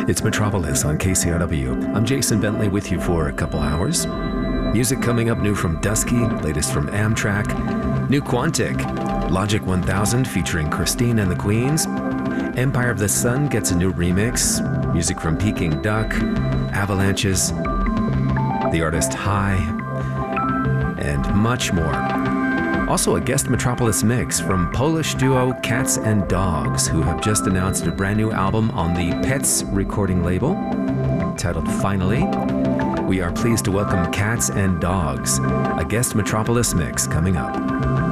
It's Metropolis on KCRW. I'm Jason Bentley with you for a couple hours. Music coming up new from Dusky, latest from Amtrak, new Quantic, Logic 1000 featuring Christine and the Queens, Empire of the Sun gets a new remix, music from Peking Duck, Avalanches, the artist High, and much more. Also a guest Metropolis mix from Polish duo Cats and Dogs, who have just announced a brand new album on the Pets recording label, titled Finally. We are pleased to welcome Cats and Dogs, a guest Metropolis mix coming up.